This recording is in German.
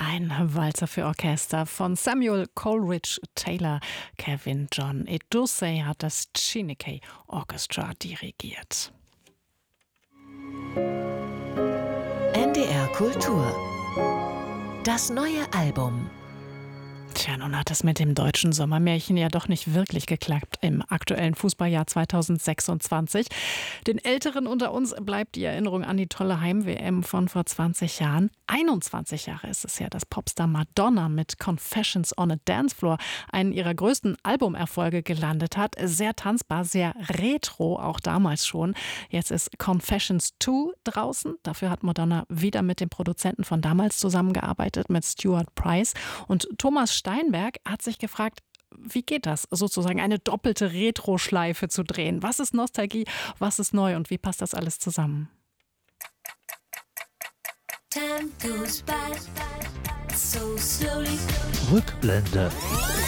Ein Walzer für Orchester von Samuel Coleridge Taylor. Kevin John Edusei hat das Chineke Orchestra dirigiert. NDR Kultur. Das neue Album. Tja, nun hat es mit dem deutschen Sommermärchen ja doch nicht wirklich geklappt im aktuellen Fußballjahr 2026. Den Älteren unter uns bleibt die Erinnerung an die tolle Heim-WM von vor 20 Jahren. 21 Jahre ist es her, dass Popstar Madonna mit Confessions on a Dance Floor einen ihrer größten Albumerfolge gelandet hat. Sehr tanzbar, sehr retro, auch damals schon. Jetzt ist Confessions 2 draußen. Dafür hat Madonna wieder mit dem Produzenten von damals zusammengearbeitet, mit Stuart Price. Und Thomas Steinberg hat sich gefragt, wie geht das, sozusagen eine doppelte Retro-Schleife zu drehen? Was ist Nostalgie, was ist neu und wie passt das alles zusammen? Time goes by so slowly. Rückblende.